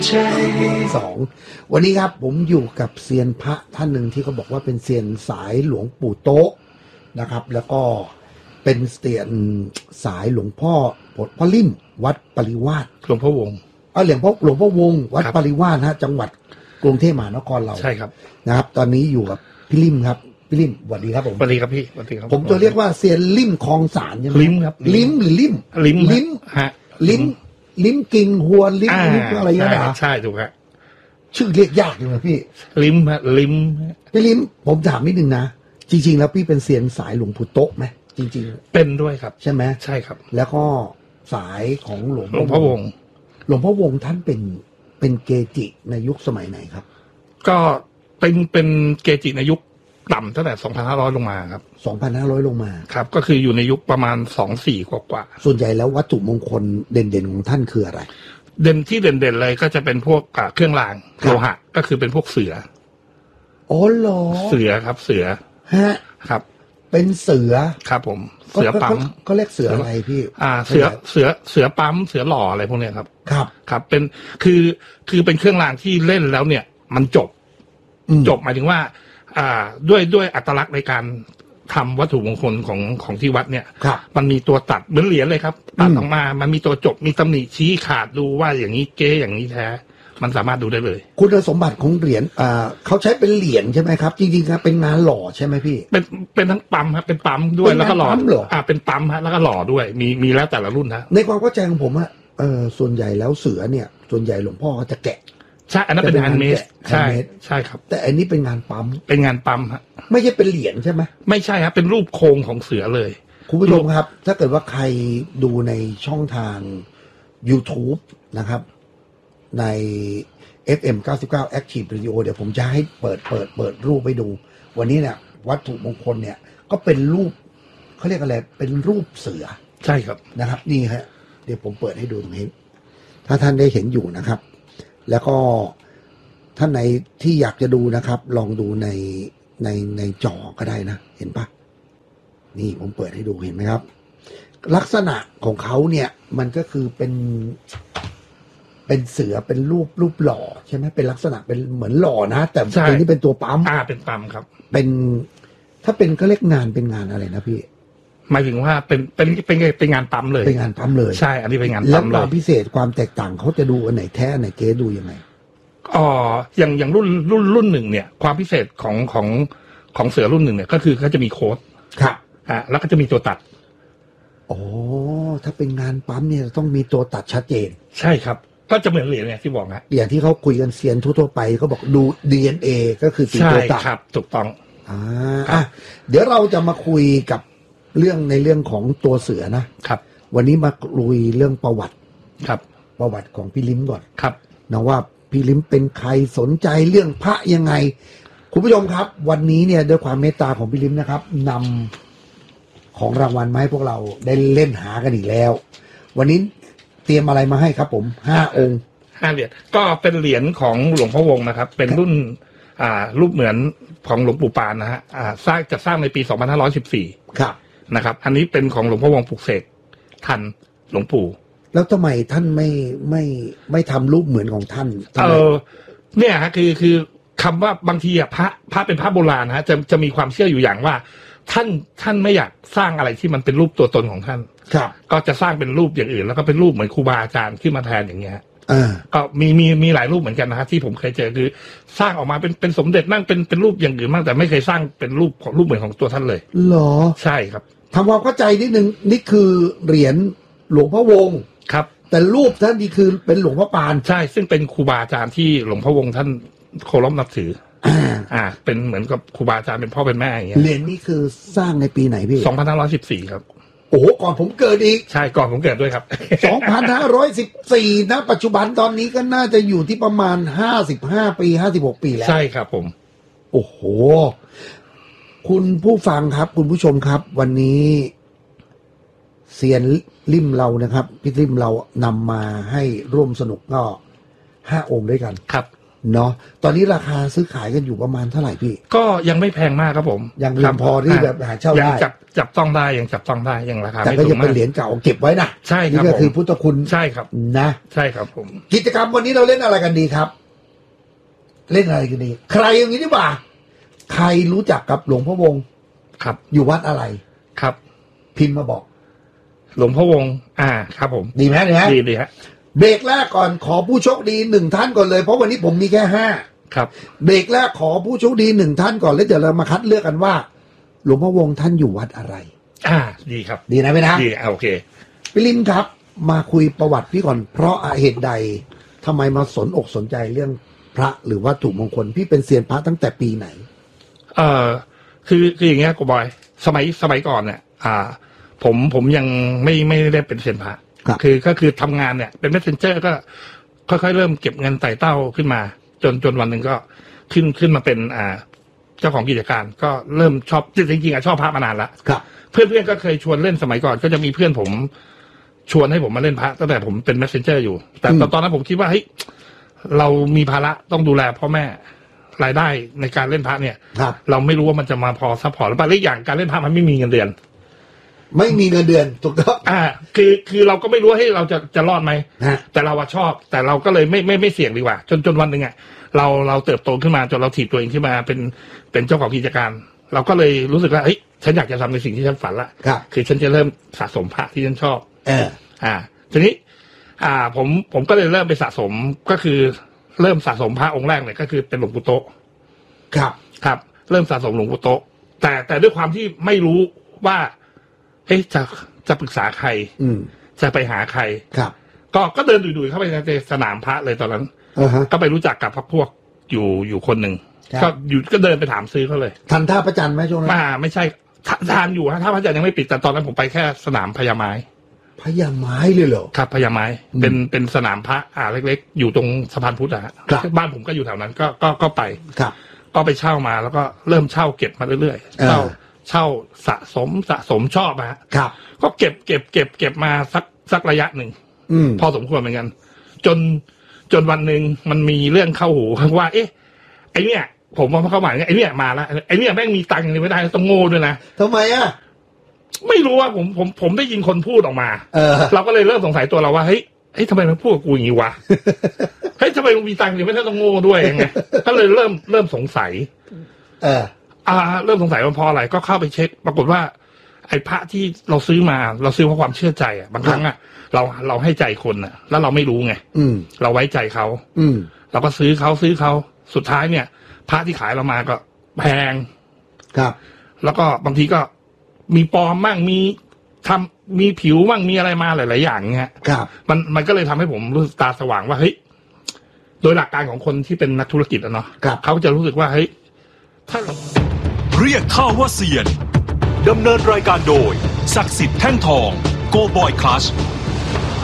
2วันนี้ครับผมอยู่กับเซียนพระท่านหนึ่งที่เขาบอกว่าเป็นเซียนสายหลวงปู่โต๊ะนะครับแล้วก็เป็นเซียนสายหลวงพ่อลิ่มวัดปริวาสหลวงพ่อวงหลวงพ่อวงวัดปริวาสจังหวัดกรุงเทพมหานครเราใช่ครับนะครับตอนนี้อยู่กับพี่ลิ่มครับพี่ลิ่มสวัสดีครับผมสวัสดีครับพี่สวัสดีครับผมจะเรียกว่าเซียนลิ่มคลองสารใช่ไหมลิ่มครับลิ่มหรือลิ่มฮะลิ้มกิ่งหัวลิ้มอะไรอย่างเงี้ยใช่ถูกครับชื่อเรียกยากเลยพี่ลิ้มฮะลิ้มพี่ลิ้มผมถามนิดนึงนะจริงๆแล้วพี่เป็นเซียนสายหลวงปู่โต๊ะไหมจริงๆเป็นด้วยครับใช่ไหมใช่ครับแล้วก็สายของหลวงพ่อวงท่านเป็นเกจิในยุคสมัยไหนครับก็เป็นเกจิในยุคต่ำตั้งแต่ 2,500 ลงมาครับ 2,500 ลงมาครับก็คืออยู่ในยุคประมาณ 24 กว่าส่วนใหญ่แล้ววัตถุมงคลเด่นๆของท่านคืออะไรเด่นเลยก็จะเป็นพวกเครื่องรางโลหะก็คือเป็นพวกเสืออ๋อเหรอเสือครับเสือฮะครับเป็นเสือครับผมเสือปั๊มก็เรียกเสืออะไรพี่เสือปั๊มเสือหล่ออะไรพวกเนี้ยครับครับเป็นคือเป็นเครื่องรางที่เล่นแล้วเนี่ยมันจบหมายถึงว่าด้วยอัตลักษณ์ในการทำวัตถุมงคลของที่วัดเนี่ยมันมีตัวตัดเหมือนเหรียญเลยครับตัดออกมามันมีตัวจบมีตำหนิชี้ขาดดูว่าอย่างนี้เก๊อย่างนี้แท้มันสามารถดูได้เลยคุณสมบัติของเหรียญเขาใช้เป็นเหรียญใช่ไหมครับจริงๆครับเป็นงานหล่อใช่ไหมพี่เป็นทั้งปั๊มครับเป็นปั๊มด้วยแล้วก็หล่อเป็นปั๊มฮะแล้วก็หล่อด้วยมีแล้วแต่ละรุ่นฮะในความเข้าใจของผมส่วนใหญ่แล้วเสือเนี่ยส่วนใหญ่หลวงพ่อเขาจะแกะใช่อันนั้นเป็นงานเมสใช่ครับแต่อันนี้เป็นงานปั๊มเป็นงานปั๊มฮะไม่ใช่เป็นเหรียญใช่ไหมไม่ใช่ครับเป็นรูปโครงของเสือเลยคุณผู้ชมครับถ้าเกิดว่าใครดูในช่องทาง YouTube นะครับใน FM 99 Active Radio เดี๋ยวผมจะให้เปิดรูปไปดูวันนี้เนี่ยวัตถุมงคลเนี่ยก็เป็นรูปเขาเรียกอะไรเป็นรูปเสือใช่ครับนะครับนี่ฮะเดี๋ยวผมเปิดให้ดูตรงนี้ถ้าท่านได้เห็นอยู่นะครับแล้วก็ท่านไหนที่อยากจะดูนะครับลองดูในจอก็ได้นะเห็นปะนี่ผมเปิดให้ดูเห็นไหมครับลักษณะของเขาเนี่ยมันก็คือเป็นเสือเป็นรูปหล่อใช่ไหมเป็นลักษณะเป็นเหมือนหล่อนะแต่ตัวนี้เป็นตัวปั๊มเป็นปั๊มครับเป็นถ้าเป็นก็เรียกงานเป็นงานอะไรนะพี่หมายถึงว่าเป็นงานปั๊มเลยเป็นงานปั๊มเลยใช่อันนี้เป็นงานปั๊มเลยแล้วความพิเศษความแตกต่างเขาจะดูอันไหนแท้อันไหนเก๊ดูยังไงอย่างรุ่นหนึ่งเนี่ยความพิเศษของเสือรุ่นหนึ่งเนี่ยก็คือเขาจะมีโค้ดครับแล้วก็จะมีตัวตัดโอ้ถ้าเป็นงานปั๊มเนี่ยต้องมีตัวตัดชัดเจนใช่ครับก็จะเหมือนเหรียญเนี่ยที่บอกนะอย่างที่เขาคุยกันเซียนทั่วไปเขาบอกดู DNA ก็คือตีตัวตัดครับถูกต้องเดี๋ยวเราจะมาคุยกับเรื่องของตัวเสือนะครับวันนี้มาคุยเรื่องประวัติครับประวัติของพี่ลิ้มก่อนครับนะว่าพี่ลิ้มเป็นใครสนใจเรื่องพระยังไงคุณผู้ชมครับวันนี้เนี่ยด้วยความเมตตาของพี่ลิ้มนะครับนำของรางวัลมาให้พวกเราได้เล่นหากันอีกแล้ววันนี้เตรียมอะไรมาให้ครับผม5 องค์ 5 เหรียญก็เป็นเหรียญของหลวงพ่อวงนะครับเป็นรุ่นรูปเหมือนของหลวงปู่ปานนะฮะสร้างในปี 2514 ครับนะครับอันนี้เป็นของหลวงพ่อวงปลุกเสกทันหลวงปู่แล้วทำไมท่านไม่ทำรูปเหมือนของท่านเนี่ยฮะคือคำว่าบางทีพระเป็นพระโบราณฮะจะมีความเชื่ออยู่อย่างว่าท่านไม่อยากสร้างอะไรที่มันเป็นรูปตัวตนของท่านครับก็จะสร้างเป็นรูปอย่างอื่นแล้วก็เป็นรูปเหมือนครูบาอาจารย์ขึ้นมาแทนอย่างเงี้ยก็มีหลายรูปเหมือนกันนะฮะที่ผมเคยเจอคือสร้างออกมาเป็นสมเด็จนั่งเป็นรูปอย่างอื่นบ้างแต่ไม่เคยสร้างเป็นรูปเหมือนของตัวท่านเลยหรอใช่ครับทำความเข้าใจนิดนึงนี่คือเหรียญหลวงพ่อวงครับแต่รูปท่านนี่คือเป็นหลวงพ่อปานใช่ซึ่งเป็นครูบาอาจารย์ที่หลวงพ่อวงท่านเคารพนับถือเป็นเหมือนกับครูบาอาจารย์เป็นพ่อเป็นแม่อย่างเงี้ยเหรียญนี่คือสร้างในปีไหนพี่ 2514ครับโอ้ก่อนผมเกิดอีกใช่ก่อนผมเกิดด้วยครับ 2514นะปัจจุบันตอนนี้ก็น่าจะอยู่ที่ประมาณ55 ปี56 ปีแล้วใช่ครับผมโอ้โหคุณผู้ฟังครับคุณผู้ชมครับวันนี้เซียนลิ่มเรานะครับพี่ลิ่มเรานำมาให้ร่วมสนุกก็5 องค์ด้วยกันครับเนาะตอนนี้ราคาซื้อขายกันอยู่ประมาณเท่าไหร่พี่ก็ยังไม่แพงมากครับผมยังพอที่แบบหาเช่าได้ยังจับต้องได้ยังจับต้องได้ยังราคาแต่ก็ยังเป็นเหรียญเก่าเก็บไว้นะใช่ครับนี่ก็คือพุทธคุณใช่ครับนะใช่ครับผมกิจกรรมวันนี้เราเล่นอะไรกันดีครับเล่นอะไรกันดีใครอย่างนี้ดีกว่าใครรู้จักกับหลวงพ่อวงครับอยู่วัดอะไรครับพิมพ์มาบอกหลวงพ่อวงครับผมดีไหมดีฮะเบรกแรกก่อนขอผู้โชคดี1ท่านก่อนเลยเพราะวันนี้ผมมีแค่5 ครับเบรกแรกขอผู้โชคดี1ท่านก่อนแล้วเดี๋ยวเรามาคัดเลือกกันว่าหลวงพ่อวงท่านอยู่วัดอะไรดีครับดีนะพี่นะดีโอเคพี่ลิมครับมาคุยประวัติพี่ก่อนเพราะเหตุใดทำไมมาสนอกสนใจเรื่องพระหรือวัตถุมงคลพี่เป็นเซียนพระตั้งแต่ปีไหนคืออย่างเงี้ยกูบอยสมัยก่อนเนี่ยผมยังไม่ได้เป็นเซียนพระก็คือทำงานเนี่ยเป็น messenger ก็ค่อยๆเริ่มเก็บเงินไต่เต้าขึ้นมาจนวันหนึ่งก็ขึ้นมาเป็นเจ้าของกิจการก็เริ่มชอบจริงๆชอบพระมานานละเพื่อนก็เคยชวนเล่นสมัยก่อนก็จะมีเพื่อนผมชวนให้ผมมาเล่นพระตั้งแต่ผมเป็น messenger อยู่แต่ตอนนั้นผมคิดว่าเฮ้ยเรามีภาระต้องดูแลพ่อแม่รายได้ในการเล่นพระเนี่ยเราไม่รู้ว่ามันจะมาพอซัพพอร์ตหรือเปล่าและอย่างการเล่นพระมันไม่มีเงินเดือนถูกต้องคือเราก็ไม่รู้ให้เราจะรอดไหมแต่เราชอบแต่เราก็เลยไม่เสี่ยงดีกว่าจนวันหนึ่งเราเติบโตขึ้นมาจนเราถีบตัวเองขึ้นมาเป็นเจ้าของกิจการเราก็เลยรู้สึกว่าเฮ้ยฉันอยากจะทำในสิ่งที่ฉันฝันละคือฉันจะเริ่มสะสมพระที่ฉันชอบทีนี้ผมก็เลยเริ่มไปสะสมก็คือเริ่มสะสมพระองค์แรกเนี่ยก็คือเป็นหลวงปู่โตะครับเริ่มสะสมหลวงปู่โตะแต่ด้วยความที่ไม่รู้ว่าจะปรึกษาใครจะไปหาใครก็เดินดุยๆเข้าไปในสนามพระเลยตอนนั้นก็ไปรู้จักกับพวกอยู่คนหนึ่งก็เดินไปถามซื้อเขาเลยทันท่าพระจันทร์ไหมช่วงนั้นไม่ใช่ทานอยู่ท่าพระจันทร์ยังไม่ปิดแต่ตอนนั้นผมไปแค่สนามพญาไม้เลยเหรอครับพญาไม้เป็นสนามพระเล็กๆอยู่ตรงสะพานพุทธอะบ้านผมก็อยู่แถวนั้นก็ไปก็ไปเช่ามาแล้วก็เริ่มเช่าเก็บมาเรื่อยๆเช่าสะสมชอบฮะก็เก็บมาสักระยะหนึ่งพอสมควรเหมือนกันจนวันหนึ่งมันมีเรื่องเข้าหูว่าไอเนี่ยผมว่าเข้ามาไอเนี่ยมาแล้วไอเนี่ยแม่งมีตังค์ยังไม่ได้ต้องโง่ด้วยนะทำไมไม่รู้ว่าผมได้ยินคนพูดออกมาเราก็เลยเริ่มสงสัยตัวเราว่าเฮ้ยทำไมมันพูดกับกูอย่างนี้วะเฮ้ยทำไมมึงมีตังค์ยังไม่ได้ต้องโง่ด้วยไงก็เลยเริ่มสงสัยเริ่มสงสัยว่าเพราะอะไรก็เข้าไปเช็คปรากฏว่าไอ้พระที่เราซื้อมาเราซื้อเพราะความเชื่อใจบางครั้งเราให้ใจคนแล้วเราไม่รู้ไงเราไว้ใจเขาเราก็ซื้อเขาสุดท้ายเนี่ยพระที่ขายเรามาก็แพงแล้วก็บางทีก็มีปลอมมั่งมีผิวมั่งมีอะไรมาหลายๆอย่างเงี้ยมันก็เลยทำให้ผมรู้สึกตาสว่างว่าเฮ้ยโดยหลักการของคนที่เป็นนักธุรกิจเนาะเขาจะรู้สึกว่าเฮ้ยถ้าเรียกข้าว่าเซียนดำเนินรายการโดยศักดิ์สิทธิ์แท่งทองโกบอยคลัช